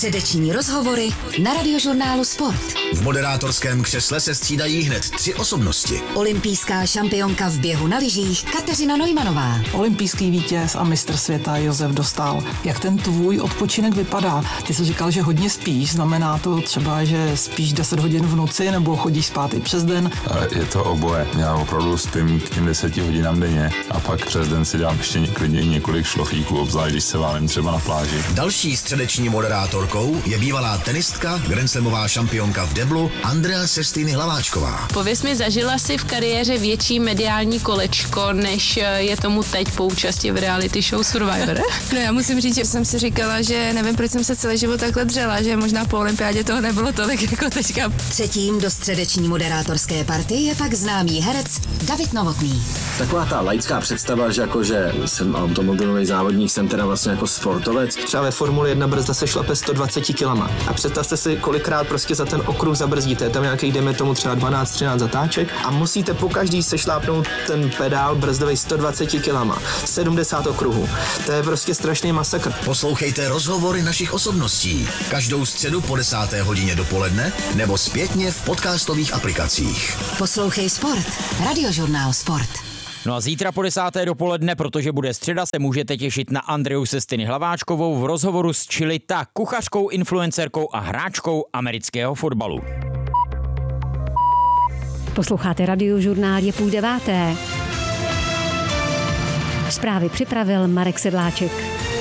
Středeční rozhovory na Radiožurnálu Sport. V moderátorském křesle se střídají hned 3 osobnosti. Olympijská šampionka v běhu na lyžích Kateřina Neumannová. Olympijský vítěz a mistr světa Josef Dostál. Jak ten tvůj odpočinek vypadá? Ty jsi říkal, že hodně spíš. Znamená to třeba, že spíš 10 hodin v noci nebo chodíš spát i přes den? Je to oboje. Já opravdu spím k těm 10 hodinám denně a pak přes den si dám ještě klidně několik šlofíků, obzvlášť když se válím třeba na pláži. Další středeční moderátorkou je bývalá tenistka, grandslamová šampionka v deblu Andrea Sestýny Hlaváčková. Pověz mi, zažila jsi v kariéře větší mediální kolečko, než je tomu teď po účasti v reality show Survivor? No já musím říct, že jsem si říkala, že nevím, proč jsem se celý život takhle dřela, že možná po olympiádě toho nebylo tolik jako teďka. Třetím do středeční moderátorské party je pak známý herec David Novotný. Taková ta laická představa, že jsem automobilový závodník, jsem teda vlastně jako sportovec. Třeba ve Formuli 1 brzda se šlape 120 kilama. A představte si, kolikrát prostě za ten okruh zabrzdíte. Tam nějaký, dejme tomu třeba 12-13 zatáček a musíte po každý sešlápnout ten pedál brzdový 120 kilama. 70 okruhů. To je prostě strašný masakr. Poslouchejte rozhovory našich osobností. Každou středu po 10. hodině dopoledne nebo zpětně v podcastových aplikacích. Poslouchej Sport. Radiožurnál Sport. No a zítra po 10. dopoledne, protože bude středa, se můžete těšit na Andreu Sestýny Hlaváčkovou v rozhovoru s Chilita, kuchařkou, influencerkou a hráčkou amerického fotbalu. Posloucháte Radiožurnál, je 8:30. Zprávy připravil Marek Sedláček.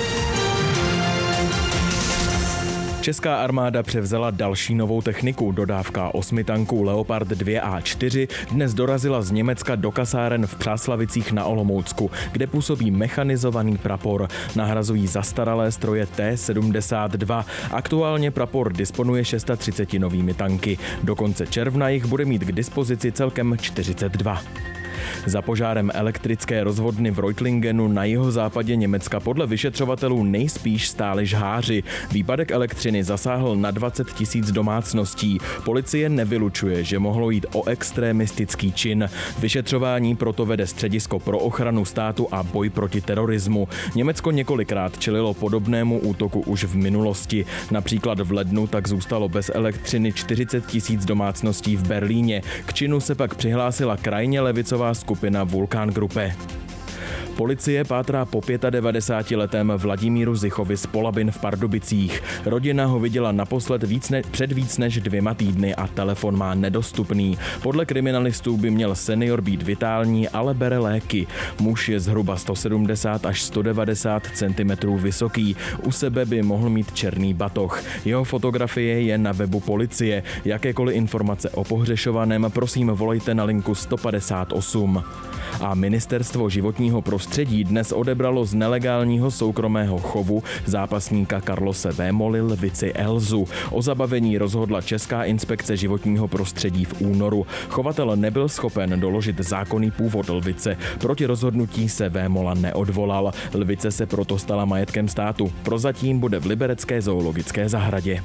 Česká armáda převzala další novou techniku. Dodávka 8 tanků Leopard 2A4 dnes dorazila z Německa do kasáren v Přáslavicích na Olomoucku, kde působí mechanizovaný prapor. Nahrazují zastaralé stroje T-72. Aktuálně prapor disponuje 630 novými tanky. Do konce června jich bude mít k dispozici celkem 42. Za požárem elektrické rozvodny v Reutlingenu na jihozápadě Německa podle vyšetřovatelů nejspíš stáli žháři. Výpadek elektřiny zasáhl na 20 000 domácností. Policie nevylučuje, že mohlo jít o extremistický čin. Vyšetřování proto vede Středisko pro ochranu státu a boj proti terorismu. Německo několikrát čelilo podobnému útoku už v minulosti. Například v lednu tak zůstalo bez elektřiny 40 000 domácností v Berlíně. K činu se pak přihlásila krajně levicová skupina Vulkan Gruppe. Policie pátrá po 95letém Vladimíru Zichovi z Polabin v Pardubicích. Rodina ho viděla naposled před víc než 2 týdny a telefon má nedostupný. Podle kriminalistů by měl senior být vitální, ale bere léky. Muž je zhruba 170 až 190 cm vysoký. U sebe by mohl mít černý batoh. Jeho fotografie je na webu policie. Jakékoliv informace o pohřešovaném prosím volejte na linku 158. A Ministerstvo životního prostředí dnes odebralo z nelegálního soukromého chovu zápasníka Carlose Vémoly lvici Elzu. O zabavení rozhodla Česká inspekce životního prostředí v únoru. Chovatel nebyl schopen doložit zákonný původ lvice. Proti rozhodnutí se Vémola neodvolal. Lvice se proto stala majetkem státu. Prozatím bude v liberecké zoologické zahradě.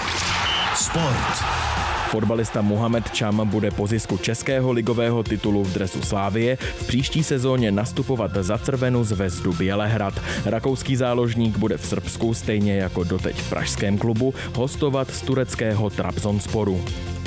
Sport. Fotbalista Mohamed Cham bude po zisku českého ligového titulu v dresu Slavie v příští sezóně nastupovat za Crvenu zvezdu Bělehrad. Rakouský záložník bude v Srbsku, stejně jako doteď v pražském klubu, hostovat z tureckého Trabzonsporu.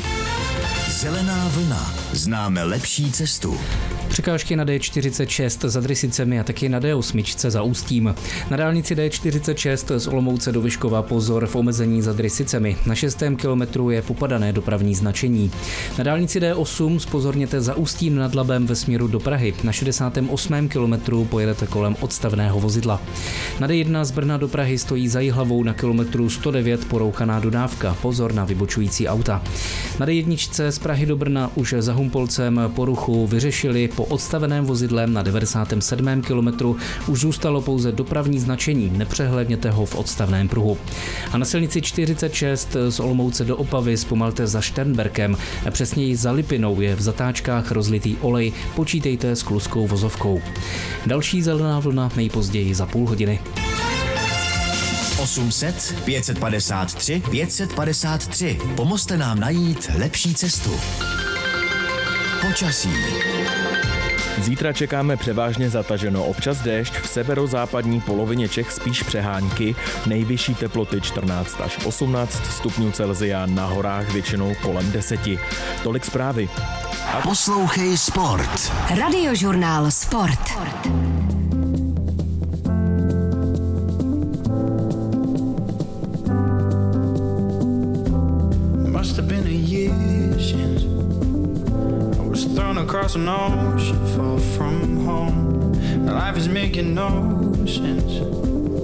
Zelená vlna. Známe lepší cestu. Překážky na D46 za Drysicemi a taky na D8 za Ústím. Na dálnici D46 z Olomouce do Vyškova pozor v omezení za Drysicemi. Na 6. kilometru je popadané dopravní značení. Na dálnici D8 zpozorněte za Ústím nad Labem ve směru do Prahy. Na 68. kilometru pojedete kolem odstavného vozidla. Na D1 z Brna do Prahy stojí za Jihlavou na kilometru 109 porouchaná dodávka. Pozor na vybočující auta. Na D1 z Prahy do Brna už za Humpolcem poruchu vyřešili. Po odstaveném vozidlem na 97. kilometru už zůstalo pouze dopravní značení, nepřehlédněte ho v odstavném pruhu. A na silnici 46 z Olomouce do Opavy zpomalte za Šternberkem, přesněji za Lipinou je v zatáčkách rozlitý olej, počítejte s kluskou vozovkou. Další zelená vlna nejpozději za půl hodiny. 800 553 553. Pomozte nám najít lepší cestu. Počasí. Zítra čekáme převážně zataženo, občas déšť, v severozápadní polovině Čech spíš přehánky, nejvyšší teploty 14 až 18 stupňů Celsia, na horách většinou kolem 10. Tolik zprávy. Poslouchej Sport. Radiožurnál Sport. Must have been a year since I was thrown across an ocean far from home. Life is making no sense.